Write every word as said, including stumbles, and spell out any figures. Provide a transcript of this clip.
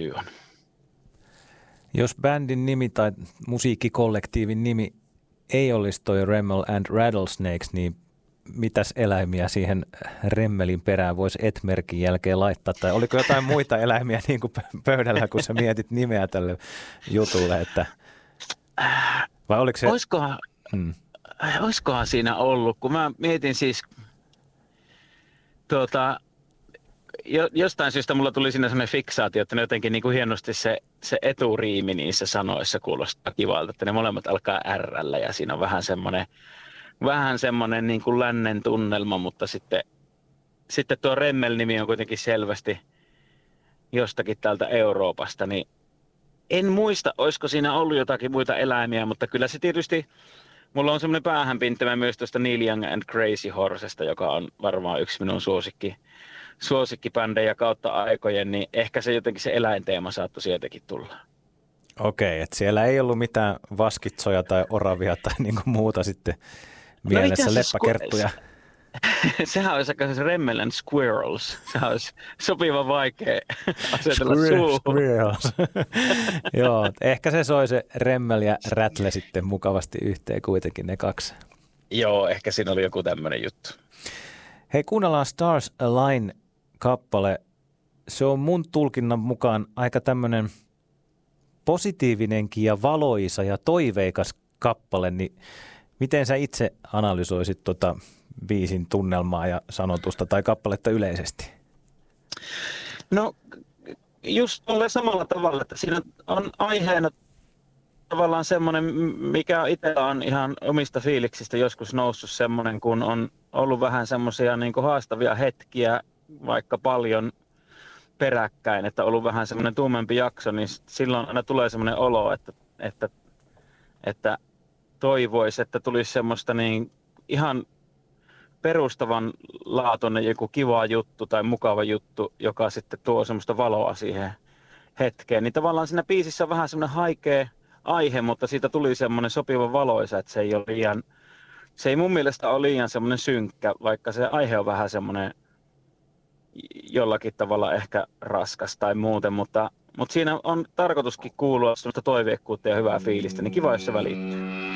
levy on. Jos bändin nimi tai musiikkikollektiivin nimi ei olisi toi Remmel and Rattlesnakes, niin mitäs eläimiä siihen Remmelin perään voisi et-merkin jälkeen laittaa? Tai oliko jotain muita eläimiä niin kuin pöydällä, kun sä mietit nimeä tälle jutulle? Että... Vai oliko se... Oiskohan, hmm. oiskohan siinä ollut, kun mä mietin siis... Tuota, jostain syystä mulla tuli siinä sellainen fiksaatio, että ne jotenkin niin kuin hienosti se, se eturiimi niissä sanoissa kuulostaa kivalta, että ne molemmat alkaa R:llä ja siinä on vähän semmoinen, vähän semmoinen niin kuin lännen tunnelma, mutta sitten, sitten tuo Remmel-nimi on kuitenkin selvästi jostakin täältä Euroopasta, niin en muista, olisiko siinä ollut jotakin muita eläimiä, mutta kyllä se tietysti, mulla on semmoinen päähänpinttämä myös tuosta Neil Young and Crazy Horsesta, joka on varmaan yksi minun suosikki. suosikkibändejä kautta aikojen, niin ehkä se jotenkin se eläinteema saattoi sieltäkin tulla. Okei, että siellä ei ollut mitään vaskitsoja tai oravia tai niinku muuta sitten mielessä no leppäkerttuja. Se, sehän olisi aika se Remmel and Squirrels. Sehän olisi sopiva vaikea asetella suuhun. Squirrels. Joo, ehkä se soi se Remmel ja Rattle sitten mukavasti yhteen kuitenkin ne kaksi. Joo, ehkä siinä oli joku tämmöinen juttu. Hei, kuunnellaan Stars Align-kappale. Se on mun tulkinnan mukaan aika tämmöinen positiivinenkin ja valoisa ja toiveikas kappale, niin miten sä itse analysoisit tota biisin tunnelmaa ja sanotusta tai kappaletta yleisesti? No just tolle samalla tavalla, että siinä on aiheena tavallaan semmoinen, mikä itsellä on ihan omista fiiliksistä joskus noussut semmoinen, kun on ollut vähän semmoisia niin kuin haastavia hetkiä, vaikka paljon peräkkäin, että on ollut vähän semmoinen tummempi jakso, niin silloin aina tulee semmoinen olo, että, että, että toivoisi, että tulisi semmoista niin ihan perustavan laatuinen joku kiva juttu tai mukava juttu, joka sitten tuo semmoista valoa siihen hetkeen. Niin tavallaan siinä biisissä on vähän semmoinen haikea aihe, mutta siitä tuli semmoinen sopiva valoisa, että se ei ole liian, se ei mun mielestä ole liian semmoinen synkkä, vaikka se aihe on vähän semmoinen jollakin tavalla ehkä raskas tai muuten, mutta, mutta siinä on tarkoituskin kuulua semmoista toiveikkuutta ja hyvää fiilistä, niin kiva, jos se välittyy.